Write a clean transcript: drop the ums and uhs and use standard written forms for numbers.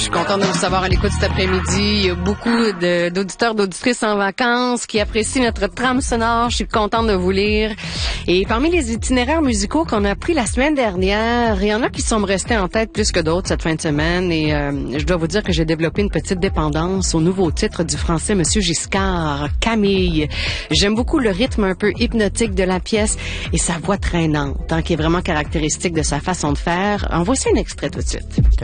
suis contente de vous savoir à l'écoute cet après-midi. Il y a beaucoup d'auditeurs, d'auditrices en vacances qui apprécient notre trame sonore. Je suis contente de vous lire. Et parmi les itinéraires musicaux qu'on a pris la semaine dernière, il y en a qui sont me restés en tête plus que d'autres cette fin de semaine. Et je dois vous dire que j'ai développé une petite dépendance au nouveau titre du français Monsieur Giscard, Camille. J'aime beaucoup le rythme un peu hypnotique de la pièce et sa voix traînante, qui est vraiment caractéristique de sa façon de faire. En voici un extrait tout de suite.